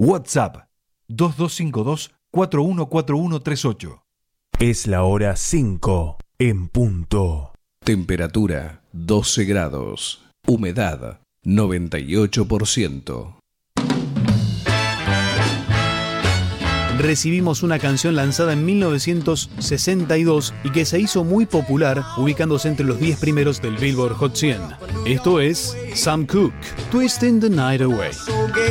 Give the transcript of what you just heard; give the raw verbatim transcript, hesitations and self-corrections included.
WhatsApp dos dos cinco dos, cuatro uno cuatro uno tres ocho. Es la hora cinco en punto. Temperatura doce grados. Humedad noventa y ocho por ciento. Recibimos una canción lanzada en mil novecientos sesenta y dos y que se hizo muy popular, ubicándose entre los diez primeros del Billboard Hot cien. Esto es Sam Cooke, Twisting the Night Away.